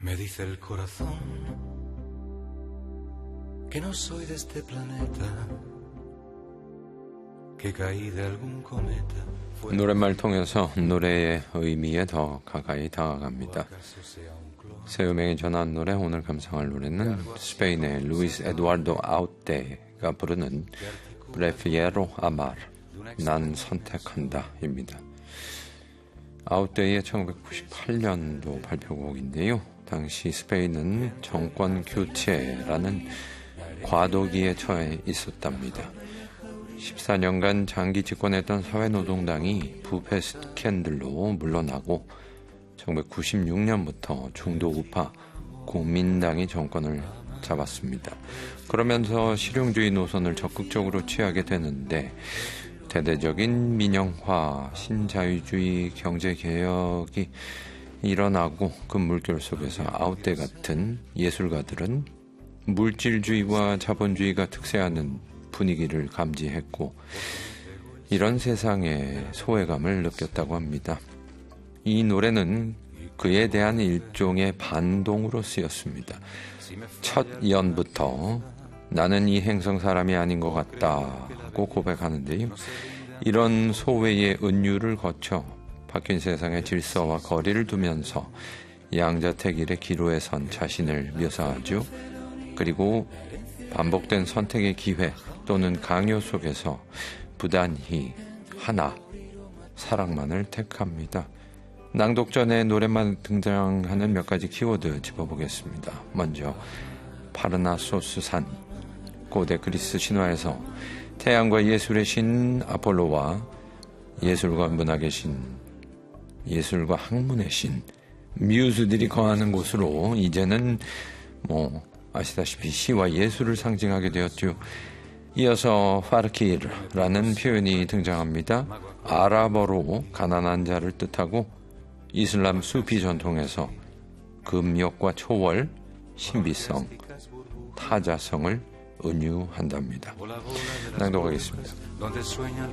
Me dice el corazón que no soy de este planeta, que caí de algún cometa. 노랫말 통해서 노래의 의미에 더 가까이 다가갑니다. 새 음행이 전한 노래, 오늘 감상할 노래는 스페인의 루이스 에두아르도 아우떼가 부르는 Prefiero Amar, 난 선택한다 입니다. 아우떼의 1998년도 발표곡인데요. 당시 스페인은 정권 교체라는 과도기에 처해 있었답니다. 14년간 장기 집권했던 사회노동당이 부패 스캔들로 물러나고 1996년부터 중도 우파 국민당이 정권을 잡았습니다. 그러면서 실용주의 노선을 적극적으로 취하게 되는데 대대적인 민영화, 신자유주의 경제개혁이 일어나고 그 물결 속에서 아우떼 같은 예술가들은 물질주의와 자본주의가 특세하는 분위기를 감지했고 이런 세상에 소외감을 느꼈다고 합니다. 이 노래는 그에 대한 일종의 반동으로 쓰였습니다. 첫 연부터 나는 이 행성 사람이 아닌 것 같다고 고백하는데요. 이런 소외의 은유를 거쳐 바뀐 세상의 질서와 거리를 두면서 양자택일의 기로에 선 자신을 묘사하죠. 그리고 반복된 선택의 기회 또는 강요 속에서 부단히 하나, 사랑만을 택합니다. 낭독 전에 노래만 등장하는 몇 가지 키워드 짚어보겠습니다. 먼저 파르나소스산, 고대 그리스 신화에서 태양과 예술의 신 아폴로와 예술과 문학의 신, 예술과 학문의 신, 뮤즈들이 거하는 곳으로 이제는 아시다시피 시와 예술을 상징하게 되었죠. 이어서 파르키르라는 표현이 등장합니다. 아랍어로 가난한 자를 뜻하고 이슬람 수피 전통에서 금욕과 초월, 신비성, 타자성을 은유한답니다. 낭독하겠습니다.